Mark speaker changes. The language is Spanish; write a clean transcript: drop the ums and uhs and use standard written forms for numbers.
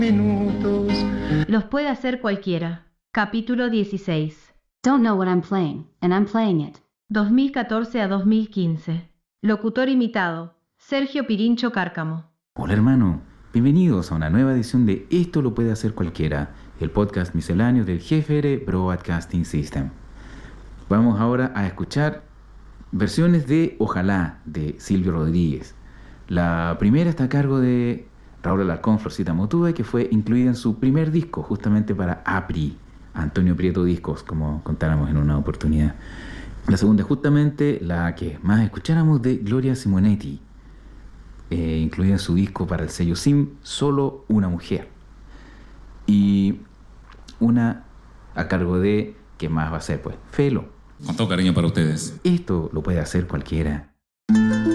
Speaker 1: Minutos.
Speaker 2: Los puede hacer cualquiera. Capítulo 16.
Speaker 3: Don't know what I'm playing, and I'm playing it.
Speaker 2: 2014 a 2015. Locutor imitado: Sergio Pirincho Cárcamo.
Speaker 4: Hola hermano, bienvenidos a una nueva edición de Esto lo puede hacer cualquiera, el podcast misceláneo del GFR Broadcasting System. Vamos ahora a escuchar versiones de Ojalá de Silvio Rodríguez. La primera está a cargo de Raúl Alarcón, Florcita Motúe, que fue incluida en su primer disco justamente para APRI, Antonio Prieto Discos, como contáramos en una oportunidad. La segunda es justamente la que más escucháramos, de Gloria Simonetti, incluida en su disco para el sello SIM, Solo una mujer. Y una a cargo de, ¿qué más va a ser? Pues Felo.
Speaker 5: Con todo cariño para ustedes.
Speaker 4: Esto lo puede hacer cualquiera.